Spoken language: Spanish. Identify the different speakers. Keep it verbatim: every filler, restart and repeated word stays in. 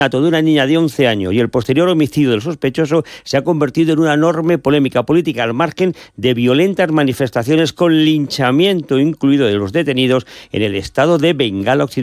Speaker 1: de una niña de once años y el posterior homicidio del sospechoso se ha convertido en una enorme polémica política al margen de violentas manifestaciones con linchamiento incluido de los detenidos en el estado de Bengala Occidental.